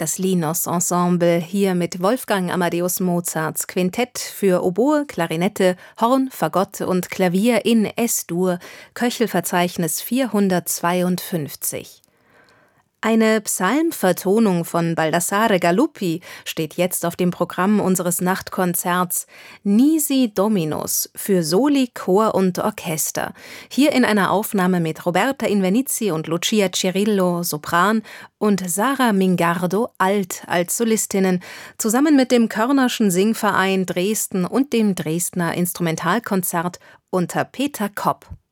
Das Linos-Ensemble, hier mit Wolfgang Amadeus Mozarts Quintett für Oboe, Klarinette, Horn, Fagott und Klavier in S-Dur, Köchelverzeichnis 452. Eine Psalmvertonung von Baldassare Galuppi steht jetzt auf dem Programm unseres Nachtkonzerts Nisi Dominus für Soli, Chor und Orchester. Hier in einer Aufnahme mit Roberta Invernizzi und Lucia Cirillo, Sopran, und Sara Mingardo, Alt, als Solistinnen, zusammen mit dem Körnerschen Singverein Dresden und dem Dresdner Instrumentalkonzert unter Peter Kopp.